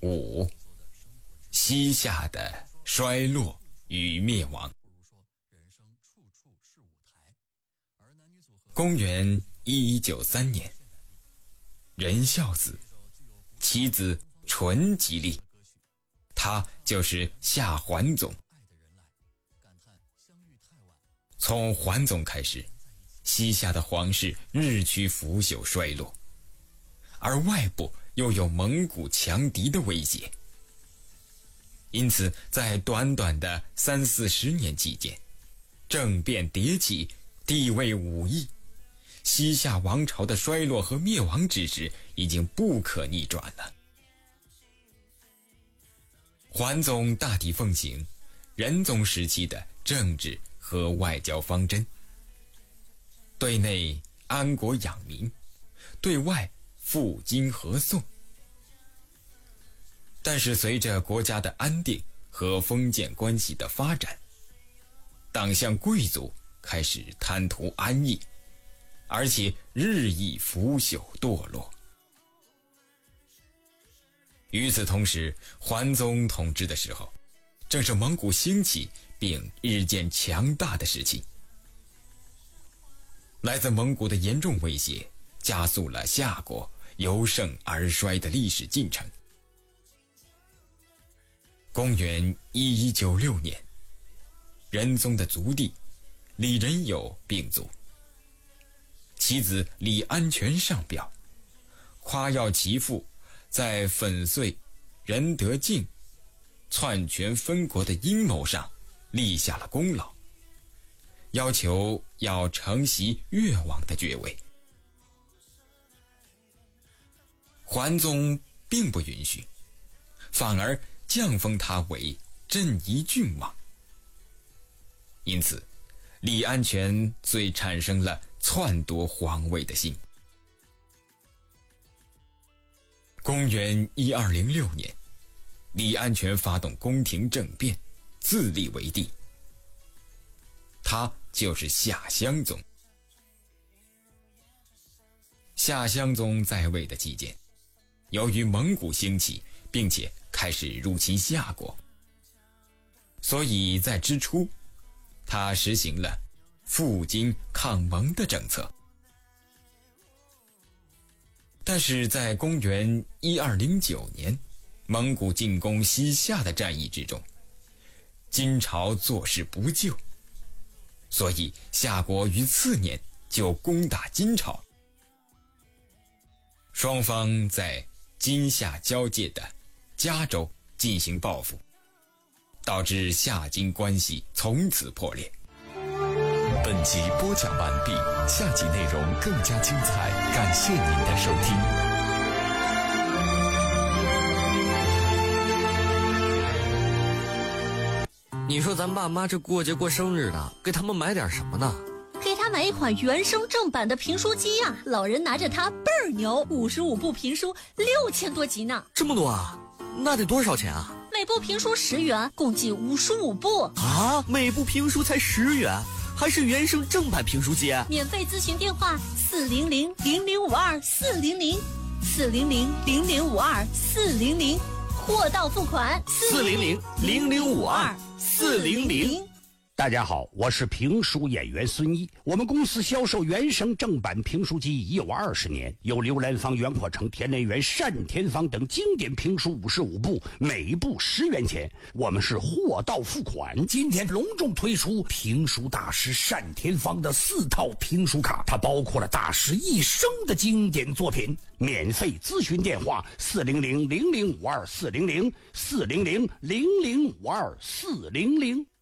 5. 西夏的衰落与灭亡。公元1193年，仁孝死，其子纯即立，他就是夏桓宗。从桓宗开始，西夏的皇室日趋腐朽衰落，而外部又有蒙古强敌的威胁，因此在短短的30-40年期间，政变迭起，地位武艺，西夏王朝的衰落和灭亡之势已经不可逆转了。桓宗大体奉行仁宗时期的政治和外交方针，对内安国养民，对外富经和颂。但是随着国家的安定和封建关系的发展，党项贵族开始贪图安逸，而且日益腐朽堕落。与此同时，桓宗统治的时候，正是蒙古兴起并日渐强大的时期。来自蒙古的严重威胁，加速了夏国由盛而衰的历史进程。公元1196年，仁宗的族弟李仁友病卒，其子李安全上表，夸耀其父在粉碎仁德敬篡权分国的阴谋上立下了功劳，要求要承袭越王的爵位。桓宗并不允许，反而降封他为镇夷郡王。因此李安全遂产生了篡夺皇位的心。公元1206年，李安全发动宫廷政变，自立为帝，他就是夏襄宗。夏襄宗在位的期间，由于蒙古兴起并且开始入侵夏国，所以在之初他实行了赴京抗蒙的政策。但是在公元1209年蒙古进攻西夏的战役之中，金朝坐视不救，所以夏国于次年就攻打金朝。双方在金夏交界的嘉州进行报复，导致夏金关系从此破裂。 本集播讲完毕，下集内容更加精彩，感谢您的收听。 你说咱爸妈这过节过生日的，给他们买点什么呢？ 给他买一款原声正版的评书机呀，老人拿着它倍儿牛，55部评书6000多集呢。 这么多啊？那得多少钱啊？ 每部评书10元，共计55部啊！每部评书才10元，还是原声正版评书机？ 免费咨询电话400-0052-400，400-0052-400，货到付款 400-0052-400。 大家好，我是评书演员孙一。我们公司销售原声正版评书机已有20年，有刘兰芳、袁阔成、田连元、单田芳等经典评书55部，每部10元钱。我们是货到付款。今天隆重推出评书大师单田芳的4套评书卡，它包括了大师一生的经典作品。免费咨询电话400-0052-400，400-0052-400。